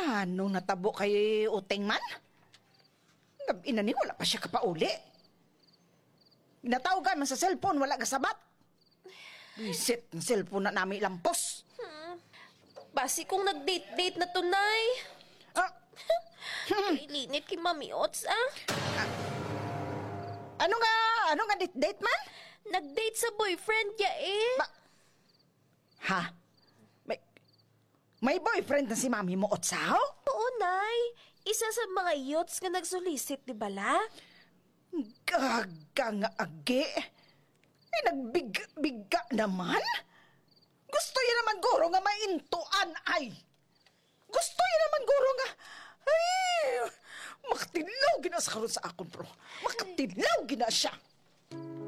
Anong natabo kay Uteng man? Gabi na ni, wala pa siya kapauli. Natawagan man sa cellphone, wala kasabat. Visit ng cellphone na namin lampos. Basi kung nag-date-date na tunay. Ah, Ilinit kay Mami Ots, ah. ano nga date man? Nag-date sa boyfriend niya eh. Ha? May boyfriend na si Mami mo, Otsaw? Oo, Nay. Isa sa mga youths nga nagsolicit, di bala? Gaga nga agi. Eh, nagbiga naman? Gusto yan naman, guro, nga maintuan, ay. Gusto yan naman, guro, nga, ay, makatilaw gina sa karon sa akon, bro. Makatilaw gina siya.